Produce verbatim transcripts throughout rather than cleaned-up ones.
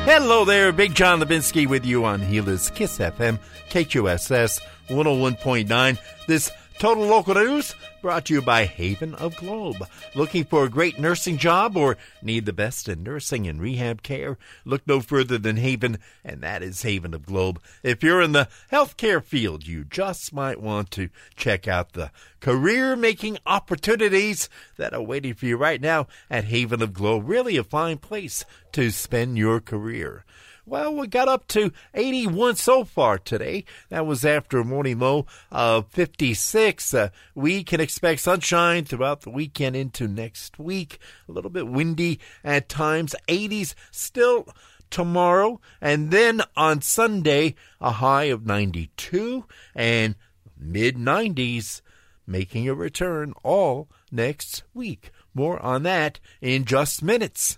Hello there, Big John Levinsky with you on Gila's Kiss F M, K Q S S one oh one point nine. This Total Local News brought to you by Haven of Globe. Looking for a great nursing job or need the best in nursing and rehab care? Look no further than Haven, and that is Haven of Globe. If you're in the healthcare field, you just might want to check out the career-making opportunities that are waiting for you right now at Haven of Globe. Really a fine place to spend your career. Well, we got up to eighty-one so far today. That was after a morning low of fifty-six. Uh, we can expect sunshine throughout the weekend into next week. A little bit windy at times. eighties still tomorrow. And then on Sunday, a high of ninety-two and mid nineties making a return all next week. More on that in just minutes.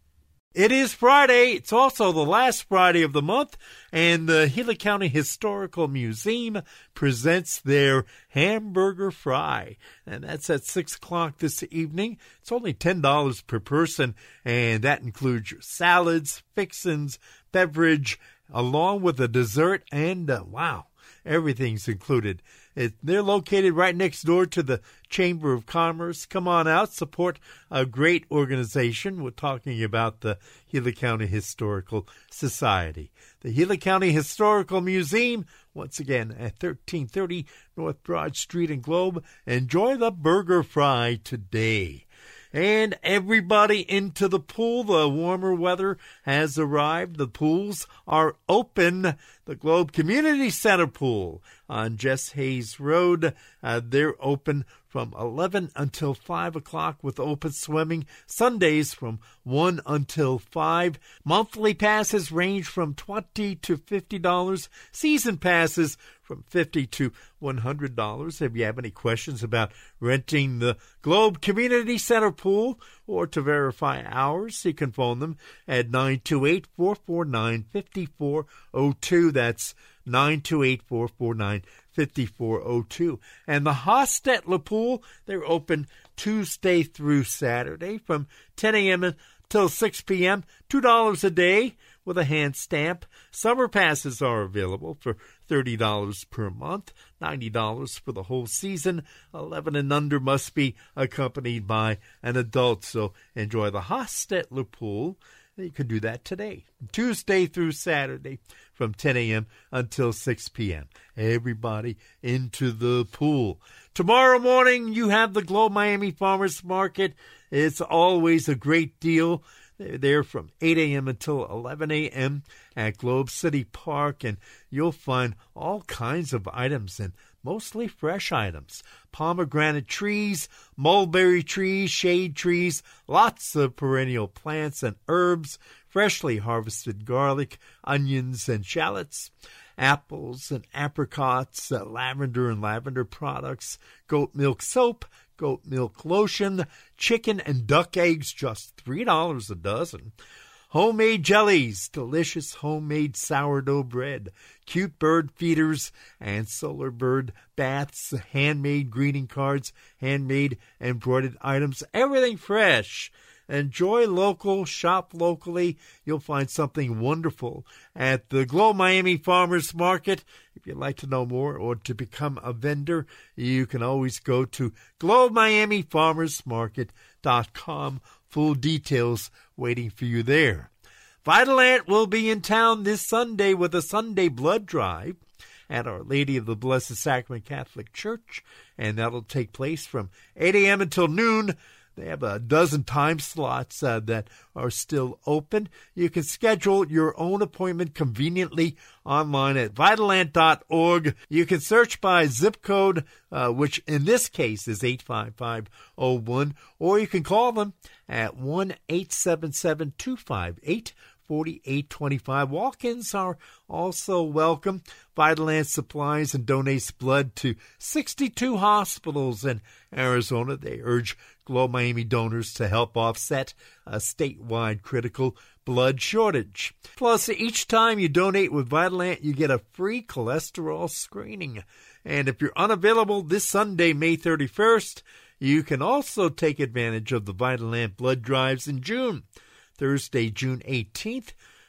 It is Friday. It's also the last Friday of the month, and the Gila County Historical Museum presents their hamburger fry, and that's at six o'clock this evening. It's only ten dollars per person, and that includes your salads, fixins, beverage, along with a dessert, and uh, wow, everything's included. It, they're located right next door to the Chamber of Commerce. Come on out, support a great organization. We're talking about the Gila County Historical Society. The Gila County Historical Museum, once again, at thirteen thirty North Broad Street in Globe. Enjoy the burger fry today. And everybody into the pool. The warmer weather has arrived. The pools are open. The Globe Community Center pool on Jess Hayes Road, uh, they're open from eleven until five o'clock with open swimming. Sundays from one until five. Monthly passes range from twenty dollars to fifty dollars. Season passes from fifty dollars to one hundred dollars. If you have any questions about renting the Globe Community Center pool or to verify hours, you can phone them at nine two eight, four four nine, five four zero two. That's nine two eight, four four nine, five four zero two. And the Hostetler Pool, they're open Tuesday through Saturday from ten a.m. until six p.m., two dollars a day with a hand stamp. Summer passes are available for thirty dollars per month, ninety dollars for the whole season. eleven and under must be accompanied by an adult. So enjoy the Hostetler Pool. You can do that today, Tuesday through Saturday from ten a.m. until six p.m. Everybody into the pool. Tomorrow morning, you have the Globe Miami Farmers Market. It's always a great deal. They're there from eight a.m. until eleven a.m. at Globe City Park, and you'll find all kinds of items and mostly fresh items. Pomegranate trees, mulberry trees, shade trees, lots of perennial plants and herbs, freshly harvested garlic, onions and shallots, apples and apricots, uh, lavender and lavender products, goat milk soap, goat milk lotion, chicken and duck eggs, just three dollars a dozen. Homemade jellies, delicious homemade sourdough bread, cute bird feeders, and solar bird baths, handmade greeting cards, handmade embroidered items, everything fresh. Enjoy local, shop locally. You'll find something wonderful at the Globe Miami Farmers Market. If you'd like to know more or to become a vendor, you can always go to globe miami farmers market dot com. Full details waiting for you there. Vitalant will be in town this Sunday with a Sunday blood drive at Our Lady of the Blessed Sacrament Catholic Church, and that'll take place from eight a.m. until noon. They have a dozen time slots uh, that are still open. You can schedule your own appointment conveniently online at vitalant dot org. You can search by zip code, uh, which in this case is eight five five zero one, or you can call them at one eight seven seven, two five eight, four eight two five. Walk-ins are also welcome. Vitalant supplies and donates blood to sixty-two hospitals in Arizona. They urge Globe Miami donors to help offset a statewide critical blood shortage. Plus, each time you donate with Vitalant, you get a free cholesterol screening. And if you're unavailable this Sunday, May thirty-first, you can also take advantage of the Vitalant blood drives in June. Thursday, June eighteenth,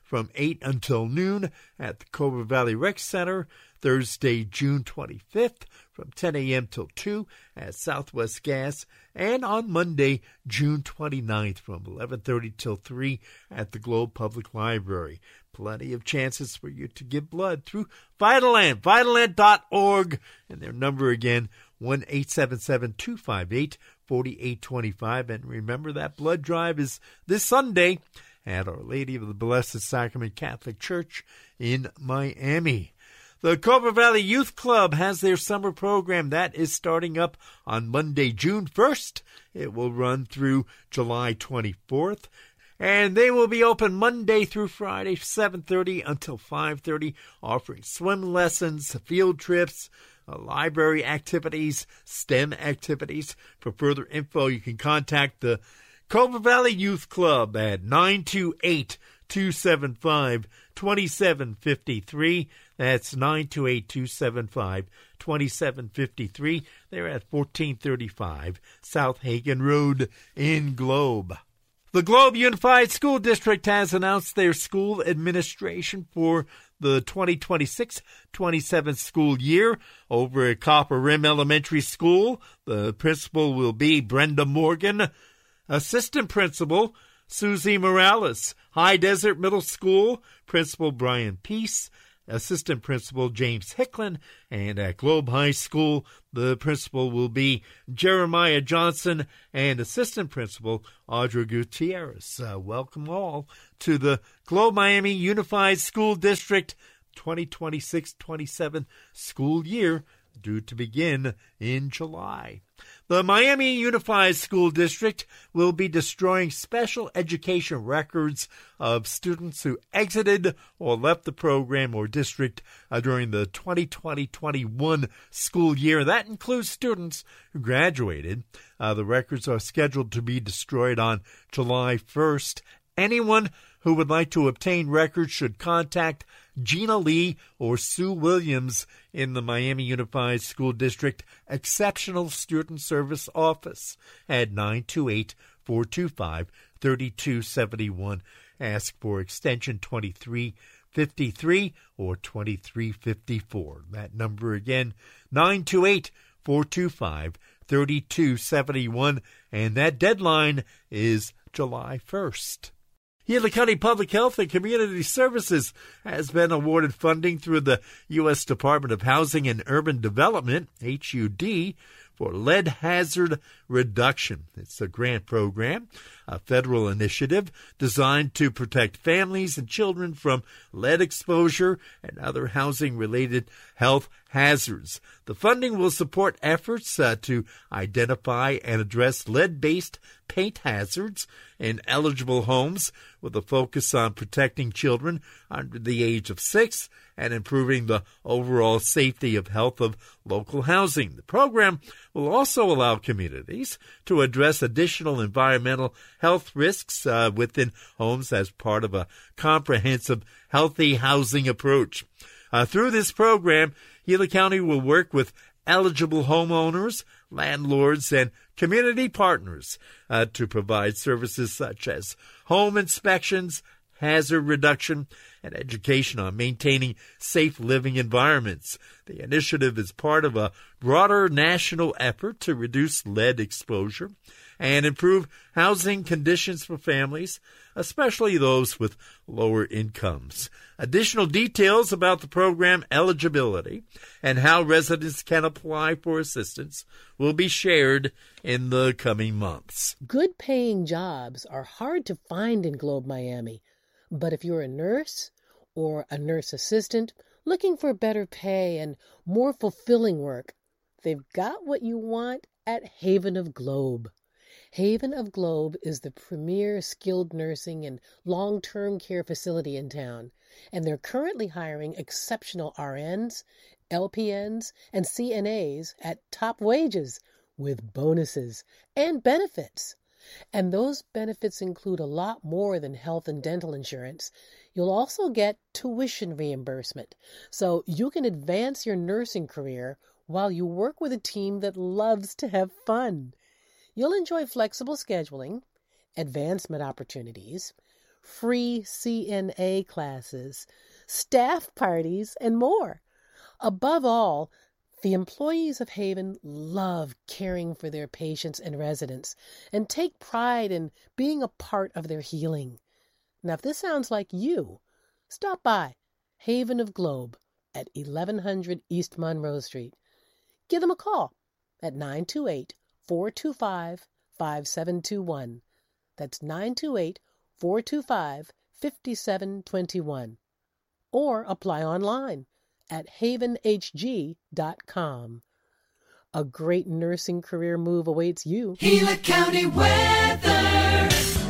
from eight until noon at the Cobra Valley Rec Center. Thursday, June twenty-fifth, from ten a.m. till two at Southwest Gas. And on Monday, June twenty-ninth, from eleven thirty till three at the Globe Public Library. Plenty of chances for you to give blood through Vitalant, vitalant dot org. And their number again, one eight seven seven, two five eight, four eight two five. And remember, that blood drive is this Sunday at Our Lady of the Blessed Sacrament Catholic Church in Miami. The Cobra Valley Youth Club has their summer program that is starting up on Monday, June first. It will run through July twenty-fourth. And they will be open Monday through Friday, seven thirty until five thirty, offering swim lessons, field trips, uh, library activities, STEM activities. For further info, you can contact the Cobra Valley Youth Club at nine two eight, two seven five, two seven five three. That's nine two eight, two seven five, two seven five three. They're at fourteen thirty-five South Hagen Road in Globe. The Globe Unified School District has announced their school administration for the twenty twenty-six twenty-seven school year. Over at Copper Rim Elementary School, the principal will be Brenda Morgan. Assistant principal, Susie Morales. High Desert Middle School, Principal Brian Peace. Assistant Principal James Hicklin, and at Globe High School, the principal will be Jeremiah Johnson, and Assistant Principal Audra Gutierrez. Uh, welcome all to the Globe Miami Unified School District twenty twenty-six twenty-seven school year, due to begin in July. The Miami Unified School District will be destroying special education records of students who exited or left the program or district uh, during the twenty twenty twenty-one school year. That includes students who graduated. Uh, the records are scheduled to be destroyed on July first. Anyone who would like to obtain records should contact Gina Lee or Sue Williams in the Miami Unified School District Exceptional Student Service Office at nine two eight, four two five, three two seven one. Ask for extension twenty-three fifty-three or twenty-three fifty-four. That number again, nine two eight, four two five, three two seven one, and that deadline is July first. Gila County Public Health and Community Services has been awarded funding through the U S Department of Housing and Urban Development, H U D, for lead hazard reduction. It's a grant program, a federal initiative designed to protect families and children from lead exposure and other housing-related health hazards. The funding will support efforts uh, to identify and address lead-based paint hazards in eligible homes, with a focus on protecting children under the age of six and improving the overall safety of health of local housing. The program will also allow communities to address additional environmental health risks uh, within homes as part of a comprehensive healthy housing approach. Uh, through this program, Gila County will work with eligible homeowners, landlords, and community partners uh, to provide services such as home inspections, hazard reduction, and education on maintaining safe living environments. The initiative is part of a broader national effort to reduce lead exposure and improve housing conditions for families, especially those with lower incomes. Additional details about the program eligibility and how residents can apply for assistance will be shared in the coming months. Good paying jobs are hard to find in Globe Miami, but if you're a nurse or a nurse assistant looking for better pay and more fulfilling work, they've got what you want at Haven of Globe. Haven of Globe is the premier skilled nursing and long-term care facility in town, and they're currently hiring exceptional R Ns, L P Ns, and C N As at top wages with bonuses and benefits. And those benefits include a lot more than health and dental insurance. You'll also get tuition reimbursement, so you can advance your nursing career while you work with a team that loves to have fun. You'll enjoy flexible scheduling, advancement opportunities, free C N A classes, staff parties, and more. Above all, the employees of Haven love caring for their patients and residents and take pride in being a part of their healing. Now, if this sounds like you, stop by Haven of Globe at eleven hundred East Monroe Street. Give them a call at nine two eight, four two five, five seven two one. That's nine two eight, four two five, five seven two one. Or apply online at haven h g dot com. A great nursing career move awaits you. Gila County weather.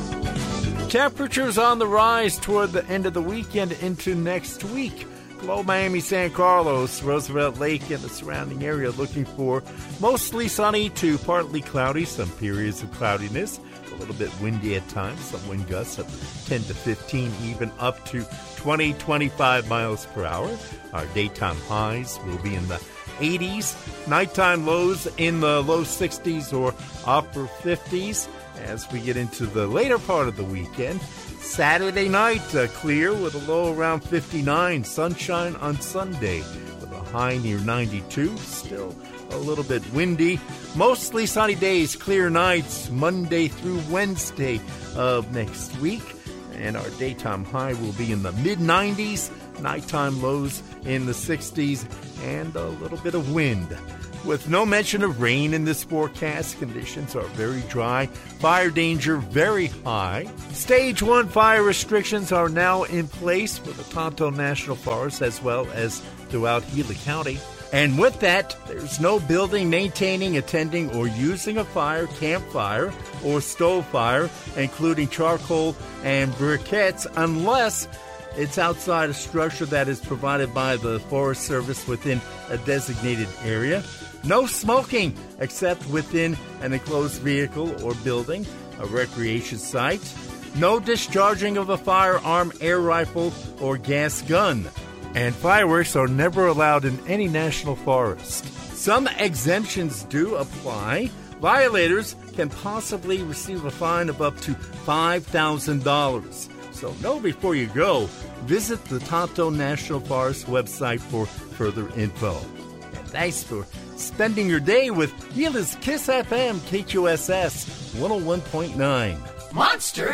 Temperatures on the rise toward the end of the weekend into next week. Globe Miami, San Carlos, Roosevelt Lake, and the surrounding area looking for mostly sunny to partly cloudy, some periods of cloudiness, a little bit windy at times, some wind gusts of ten to fifteen, even up to twenty, twenty-five miles per hour. Our daytime highs will be in the eighties, nighttime lows in the low sixties or upper fifties as we get into the later part of the weekend. Saturday night, uh, clear with a low around fifty-nine. Sunshine on Sunday with a high near ninety-two. Still a little bit windy. Mostly sunny days, clear nights, Monday through Wednesday of next week. And our daytime high will be in the mid nineties. Nighttime lows in the sixties and a little bit of wind. With no mention of rain in this forecast, conditions are very dry. Fire danger very high. Stage one fire restrictions are now in place for the Tonto National Forest as well as throughout Gila County. And with that, there's no building, maintaining, attending, or using a fire, campfire, or stove fire, including charcoal and briquettes, unless it's outside a structure that is provided by the Forest Service within a designated area. No smoking except within an enclosed vehicle or building, a recreation site. No discharging of a firearm, air rifle, or gas gun. And fireworks are never allowed in any national forest. Some exemptions do apply. Violators can possibly receive a fine of up to five thousand dollars. So know before you go. Visit the Tonto National Forest website for further info. And thanks for spending your day with Gila's Kiss F M K Q S S one oh one point nine. Monster